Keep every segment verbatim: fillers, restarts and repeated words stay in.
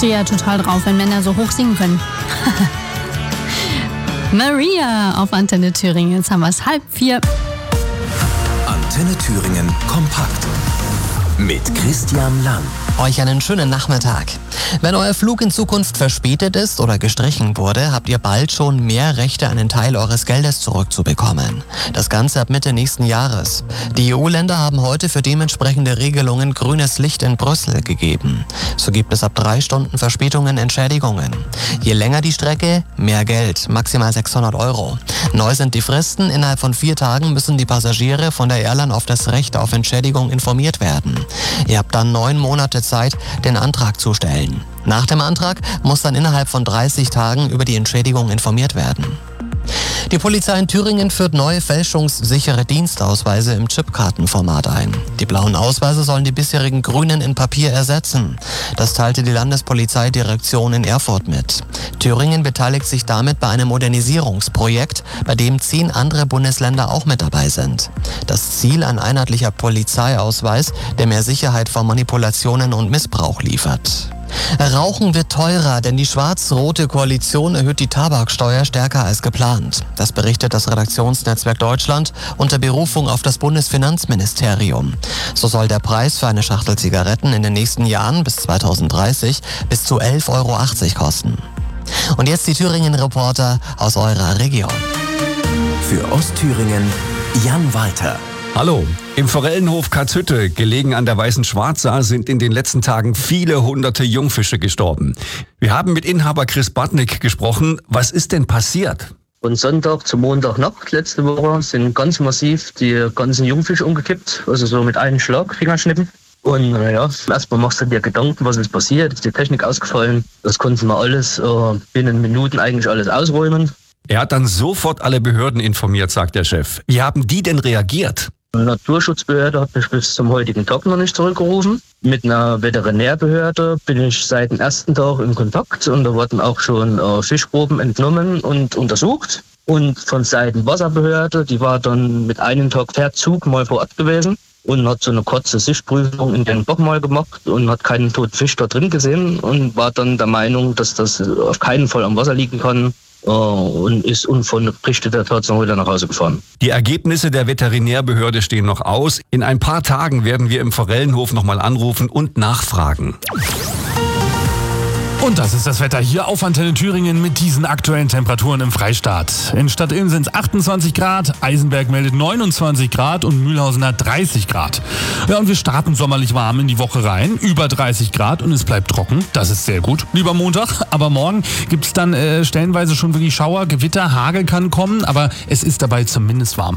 stehe ja total drauf, wenn Männer so hoch singen können. Maria auf Antenne Thüringen. Jetzt haben wir es halb vier. Antenne Thüringen kompakt mit Christian Lang. Euch einen schönen Nachmittag. Wenn euer Flug in Zukunft verspätet ist oder gestrichen wurde, habt ihr bald schon mehr Rechte, einen Teil eures Geldes zurückzubekommen. Das Ganze ab Mitte nächsten Jahres. Die E U-Länder haben heute für dementsprechende Regelungen grünes Licht in Brüssel gegeben. So gibt es ab drei Stunden Verspätungen Entschädigungen. Je länger die Strecke, mehr Geld, maximal sechshundert Euro. Neu sind die Fristen. Innerhalb von vier Tagen müssen die Passagiere von der Airline auf das Recht auf Entschädigung informiert werden. Ihr habt dann neun Monate Zeit, den Antrag zu stellen. Nach dem Antrag muss dann innerhalb von dreißig Tagen über die Entschädigung informiert werden. Die Polizei in Thüringen führt neue fälschungssichere Dienstausweise im Chipkartenformat ein. Die blauen Ausweise sollen die bisherigen grünen in Papier ersetzen. Das teilte die Landespolizeidirektion in Erfurt mit. Thüringen beteiligt sich damit bei einem Modernisierungsprojekt, bei dem zehn andere Bundesländer auch mit dabei sind. Das Ziel: ein einheitlicher Polizeiausweis, der mehr Sicherheit vor Manipulationen und Missbrauch liefert. Rauchen wird teurer, denn die schwarz-rote Koalition erhöht die Tabaksteuer stärker als geplant. Das berichtet das Redaktionsnetzwerk Deutschland unter Berufung auf das Bundesfinanzministerium. So soll der Preis für eine Schachtel Zigaretten in den nächsten Jahren bis zweitausenddreißig bis zu elf Euro achtzig kosten. Und jetzt die Thüringen-Reporter aus eurer Region. Für Ostthüringen Jan Walter. Hallo. Im Forellenhof Katzhütte, gelegen an der Weißen Schwarza, sind in den letzten Tagen viele hunderte Jungfische gestorben. Wir haben mit Inhaber Chris Bartnick gesprochen. Was ist denn passiert? Von Sonntag zu Montagnacht letzte Woche sind ganz massiv die ganzen Jungfische umgekippt, also so mit einem Schlag, Fingerschnippen. Und naja, erstmal machst du dir Gedanken, was ist passiert, ist die Technik ausgefallen. Das konnten wir alles äh, binnen Minuten eigentlich alles ausräumen. Er hat dann sofort alle Behörden informiert, sagt der Chef. Wie haben die denn reagiert? Die Naturschutzbehörde hat mich bis zum heutigen Tag noch nicht zurückgerufen. Mit einer Veterinärbehörde bin ich seit dem ersten Tag in Kontakt und da wurden auch schon äh, Fischproben entnommen und untersucht. Und von Seiten Wasserbehörde, die war dann mit einem Tag Verzug mal vor Ort gewesen und hat so eine kurze Sichtprüfung in den Bach mal gemacht und hat keinen toten Fisch da drin gesehen und war dann der Meinung, dass das auf keinen Fall am Wasser liegen kann. Und ist unverrichteter Tatsache wieder nach Hause gefahren. Die Ergebnisse der Veterinärbehörde stehen noch aus. In ein paar Tagen werden wir im Forellenhof nochmal anrufen und nachfragen. Und das ist das Wetter hier auf Antenne Thüringen mit diesen aktuellen Temperaturen im Freistaat. In Stadt Ilm sind es achtundzwanzig Grad, Eisenberg meldet neunundzwanzig Grad und Mühlhausen hat dreißig Grad. Ja, und wir starten sommerlich warm in die Woche rein, über dreißig Grad und es bleibt trocken. Das ist sehr gut, lieber Montag. Aber morgen gibt es dann äh, stellenweise schon wirklich Schauer, Gewitter, Hagel kann kommen, aber es ist dabei zumindest warm.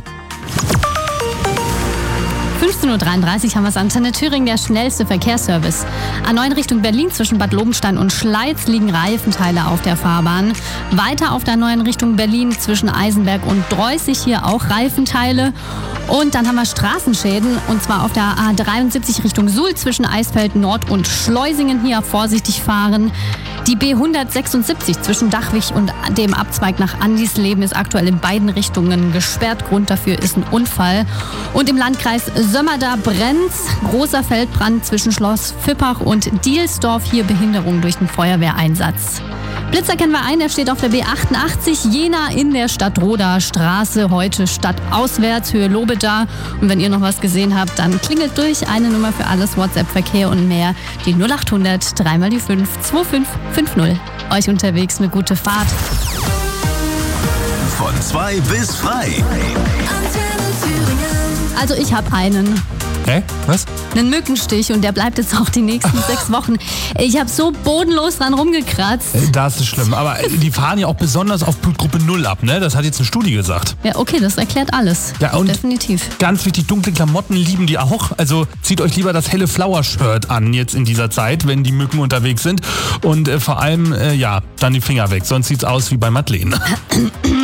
fünfzehn Uhr dreiunddreißig haben wir es, Antenne Thüringen, der schnellste Verkehrsservice. A neun Richtung Berlin zwischen Bad Lobenstein und Schleiz liegen Reifenteile auf der Fahrbahn. Weiter auf der neun Richtung Berlin zwischen Eisenberg und Dreußig hier auch Reifenteile. Und dann haben wir Straßenschäden und zwar auf der A dreiundsiebzig Richtung Suhl zwischen Eisfeld Nord und Schleusingen hier vorsichtig fahren. Die B hundertsechsundsiebzig zwischen Dachwig und dem Abzweig nach Andisleben ist aktuell in beiden Richtungen gesperrt. Grund dafür ist ein Unfall. Und im Landkreis Sömmerda brennt's. Großer Feldbrand zwischen Schloss Fippach und Dielsdorf. Hier Behinderung durch den Feuerwehreinsatz. Blitzer kennen wir ein, der steht auf der B achtundachtzig, Jena in der Stadtroder Straße, heute stadtauswärts, Höhe Lobeda. Und wenn ihr noch was gesehen habt, dann klingelt durch, eine Nummer für alles, WhatsApp-Verkehr und mehr, die null achthundert, drei mal die fünf, zwei fünf fünf null. Euch unterwegs eine gute Fahrt. Von zwei bis frei. Also ich habe einen. Hä? Was? Einen Mückenstich und der bleibt jetzt auch die nächsten sechs Wochen. Ich habe so bodenlos dran rumgekratzt. Das ist schlimm, aber die fahren ja auch besonders auf Blutgruppe null ab, ne? Das hat jetzt eine Studie gesagt. Ja, okay, das erklärt alles. Ja, und definitiv. Ganz wichtig, dunkle Klamotten lieben die auch. Also zieht euch lieber das helle Flower-Shirt an jetzt in dieser Zeit, wenn die Mücken unterwegs sind. Und äh, vor allem, äh, ja, dann die Finger weg, sonst sieht's aus wie bei Madeleine.